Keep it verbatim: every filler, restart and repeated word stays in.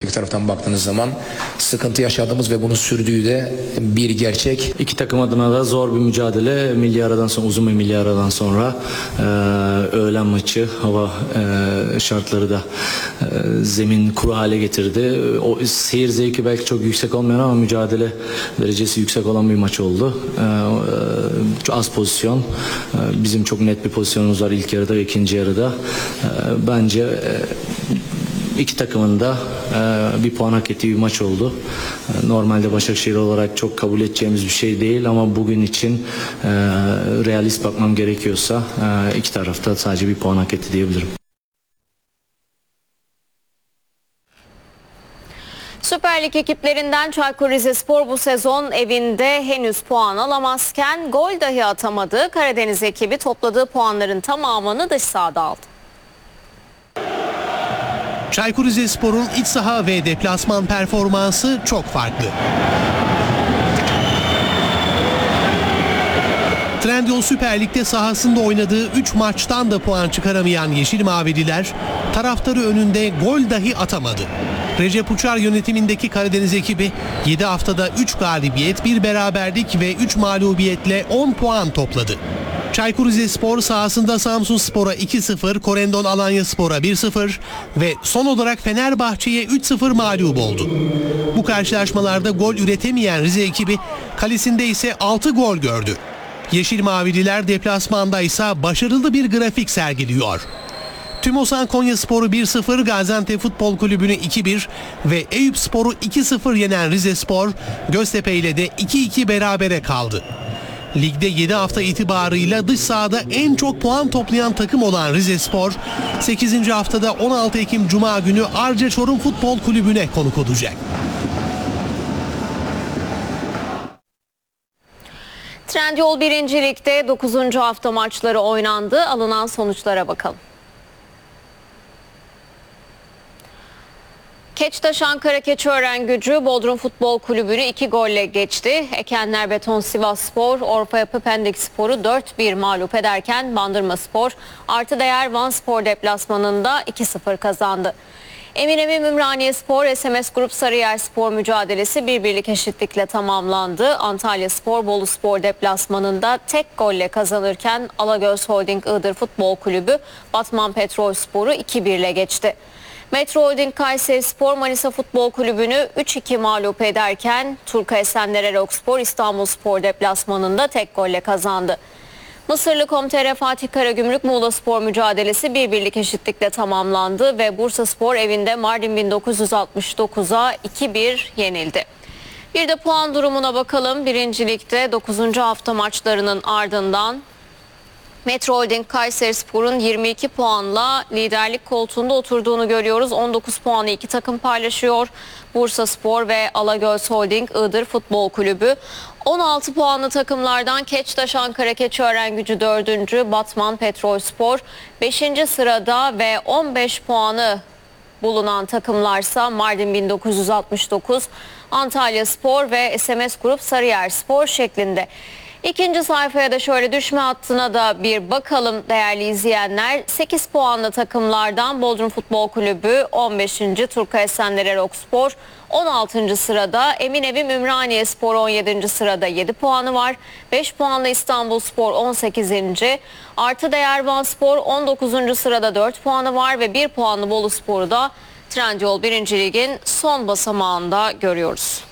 Bir taraftan baktığınız zaman sıkıntı yaşadığımız ve bunun sürdüğü de bir gerçek. İki takım adına da zor bir mücadele. Milli aradan sonra, uzun bir milli aradan sonra e, öğlen maçı, hava e, şartları da e, zemin kuru hale getirdi. O seyir zevki belki çok yüksek olmayan ama mücadele derecesi yüksek olan bir maç oldu. E, e, az pozisyon. E, bizim çok net bir pozisyonumuz var ilk yarıda ve ikinci yarıda. E, bence e, İki takımın da e, bir puan hak ettiği bir maç oldu. E, normalde Başakşehir olarak çok kabul edeceğimiz bir şey değil ama bugün için e, realist bakmam gerekiyorsa e, iki tarafta sadece bir puan hak etti diyebilirim. Süper Lig ekiplerinden Çaykur Rizespor bu sezon evinde henüz puan alamazken gol dahi atamadı. Karadeniz ekibi topladığı puanların tamamını dış sahada aldı. Çaykur Rizespor'un iç saha ve deplasman performansı çok farklı. Trendyol Süper Lig'de sahasında oynadığı üç maçtan da puan çıkaramayan Yeşil Mavililer taraftarı önünde gol dahi atamadı. Recep Uçar yönetimindeki Karadeniz ekibi yedi haftada üç galibiyet, bir beraberlik ve üç mağlubiyetle on puan topladı. Çaykur Rizespor sahasında Samsunspor'a iki sıfır, Korendon Alanyaspor'a bir sıfır ve son olarak Fenerbahçe'ye üç sıfır mağlup oldu. Bu karşılaşmalarda gol üretemeyen Rize ekibi kalesinde ise altı gol gördü. Yeşil Mavililer deplasmanda ise başarılı bir grafik sergiliyor. Tümosan Konyaspor'u bir sıfır, Gaziantep Futbol Kulübü'nü iki bir ve Eyüpspor'u iki sıfır yenen Rizespor, Göztepe ile de iki iki berabere kaldı. Ligde yedi hafta itibarıyla dış sahada en çok puan toplayan takım olan Rizespor, sekizinci haftada on altı Ekim Cuma günü Arca Çorum Futbol Kulübü'ne konuk olacak. Trendyol birinci Lig'de dokuzuncu hafta maçları oynandı. Alınan sonuçlara bakalım. Keçtaş Ankara Keçiörengücü Bodrum Futbol Kulübü'nü iki golle geçti. Ekenler Beton Sivasspor, Orfa Yapı Pendikspor'u dört bir mağlup ederken Bandırmaspor artı değer Vanspor deplasmanında iki sıfır kazandı. Eminönü Ümraniyespor, S M S Grup Sarıyerspor mücadelesi bir birlik eşitlikle tamamlandı. Antalyaspor, Boluspor deplasmanında tek golle kazanırken Alagöz Holding Iğdır Futbol Kulübü Batman Petrolspor'u iki bir ile geçti. Metro Holding Kayserispor Manisa Futbol Kulübü'nü üç iki mağlup ederken Turka Esenler Erokspor İstanbulspor deplasmanında tek golle kazandı. Mısırlı Komtere Fatih Karagümrük Muğlaspor mücadelesi bir birlik eşitlikle tamamlandı ve Bursaspor evinde Mardin bin dokuz yüz altmış dokuza iki bir yenildi. Bir de puan durumuna bakalım. Birinci Lig'de dokuzuncu hafta maçlarının ardından Metro Holding Kayserispor'un yirmi iki puanla liderlik koltuğunda oturduğunu görüyoruz. on dokuz puanı iki takım paylaşıyor. Bursaspor ve Alagöz Holding Iğdır Futbol Kulübü. on altı puanlı takımlardan Keçtaş Ankara Keçiörengücü dördüncü, Batman Petrolspor beşinci sırada ve on beş puanı bulunan takımlarsa Mardin bin dokuz yüz altmış dokuz, Antalyaspor ve S M S Grup Sarıyerspor şeklinde. İkinci sayfaya da şöyle düşme hattına da bir bakalım değerli izleyenler. sekiz puanlı takımlardan Bodrum Futbol Kulübü on beşinci, Turka Esenler Erokspor on altıncı sırada, Eminönü Ümraniyespor on yedinci sırada yedi puanı var. beş puanlı İstanbulspor on sekizinci Artı değer Vanspor on dokuzuncu sırada dört puanı var ve bir puanlı Boluspor'u da Trendyol birinci Lig'in son basamağında görüyoruz.